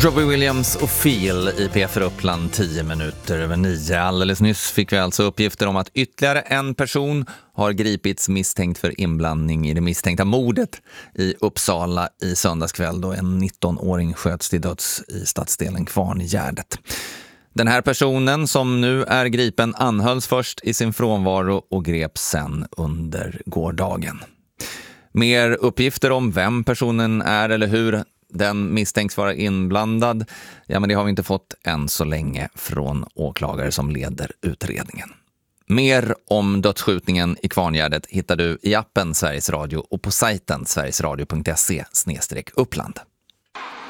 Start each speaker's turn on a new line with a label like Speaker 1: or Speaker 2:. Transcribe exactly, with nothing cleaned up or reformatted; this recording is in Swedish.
Speaker 1: Robbie Williams och Feel i P F Uppland tio minuter över nio. Alldeles nyss fick vi alltså uppgifter om att ytterligare en person har gripits misstänkt för inblandning i det misstänkta mordet i Uppsala i söndagskväll då en nittonåring sköts till döds i stadsdelen Kvarngärdet. Den här personen som nu är gripen anhölls först i sin frånvaro och greps sen under gårdagen. Mer uppgifter om vem personen är eller hur den misstänks vara inblandad, ja men det har vi inte fått än så länge från åklagare som leder utredningen. Mer om dödsskjutningen i Kvarngärdet hittar du i appen Sveriges Radio och på sajten sverigesradio punkt se slash uppland.